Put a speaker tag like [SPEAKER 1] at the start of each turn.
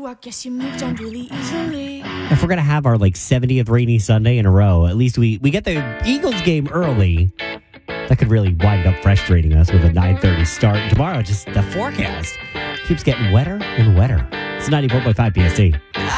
[SPEAKER 1] I guess you moved on really easily.
[SPEAKER 2] If we're going to have our 70th rainy Sunday in a row, at least we get the Eagles game early. That could really wind up frustrating us with a 9:30 start. Tomorrow, just the forecast keeps getting wetter and wetter. It's 94.5 PST.